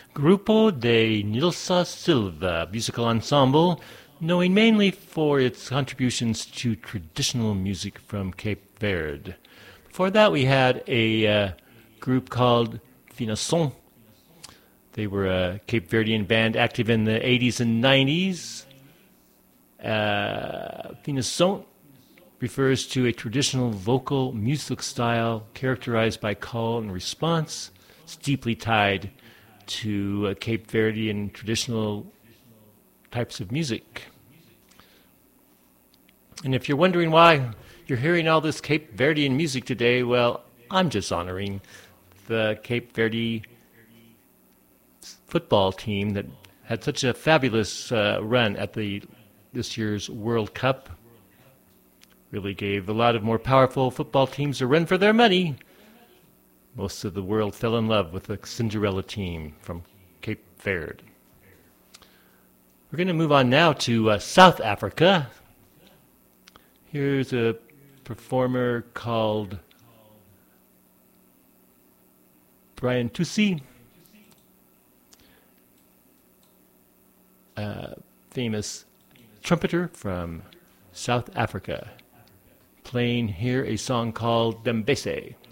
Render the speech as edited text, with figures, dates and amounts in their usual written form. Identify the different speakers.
Speaker 1: Grupo de Nilsa Silva musical ensemble, known mainly for its contributions to traditional music from Cape Verde. Before that, we had a group called Finason. They were a Cape Verdean band active in the 80s and 90s. Finason refers to a traditional vocal music style characterized by call and response. It's deeply tied to Cape Verdean traditional types of music. And if you're wondering why you're hearing all this Cape Verdean music today, well, I'm just honoring the Cape Verde football team that had such a fabulous run at this year's World Cup. Really gave a lot of more powerful football teams a run for their money. Most of the world fell in love with the Cinderella team from Cape Verde. We're going to move on now to South Africa. Here's a performer called Brian Tusi, a famous trumpeter from South Africa, playing here a song called Dembese.